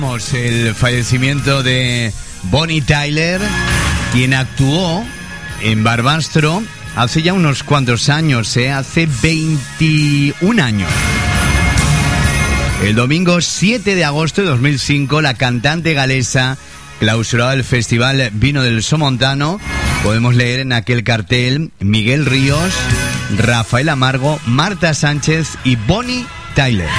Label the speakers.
Speaker 1: El fallecimiento de Bonnie Tyler, quien actuó en Barbastro hace ya unos cuantos años, hace 21 años. El domingo 7 de agosto de 2005, la cantante galesa clausuraba el Festival Vino del Somontano. Podemos leer en aquel cartel Miguel Ríos, Rafael Amargo, Marta Sánchez y Bonnie Tyler.